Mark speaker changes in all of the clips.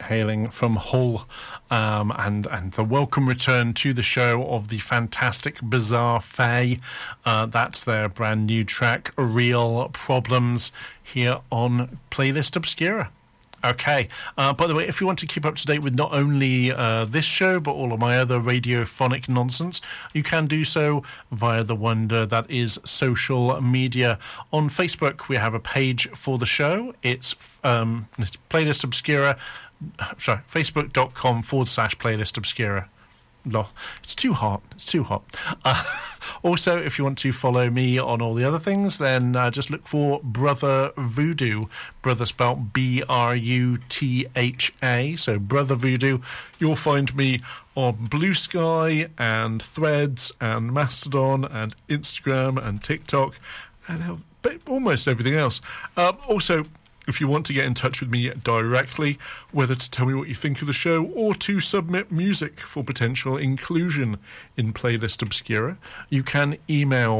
Speaker 1: hailing from Hull, and the welcome return to the show of the fantastic Bizarre Faye. That's their brand new track, Real Problems, here on Playlist Obscura. Okay. By the way, if you want to keep up to date with not only this show, but all of my other radiophonic nonsense, you can do so via the wonder that is social media. On Facebook, we have a page for the show. It's Playlist Obscura. Sorry, facebook.com/Playlist Obscura. It's too hot. Also, if you want to follow me on all the other things, then just look for Brother Voodoo. Brother spelled B-R-U-T-H-A. So Brother Voodoo. You'll find me on Blue Sky and Threads and Mastodon and Instagram and TikTok and almost everything else. Also, if you want to get in touch with me directly, whether to tell me what you think of the show or to submit music for potential inclusion in Playlist Obscura, you can email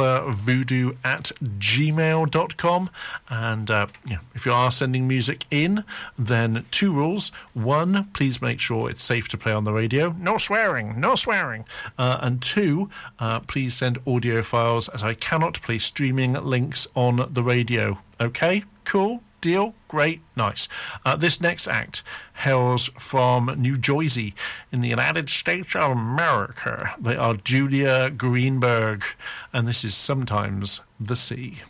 Speaker 1: brothervoodoo@gmail.com. And if you are sending music in, then 2 rules. 1, please make sure it's safe to play on the radio. No swearing. And 2, please send audio files, as I cannot play streaming links on the radio. Okay? Cool? Deal? Great? Nice. This next act hails from New Jersey in the United States of America. They are Julia Greenberg, and this is Sometimes the Sea.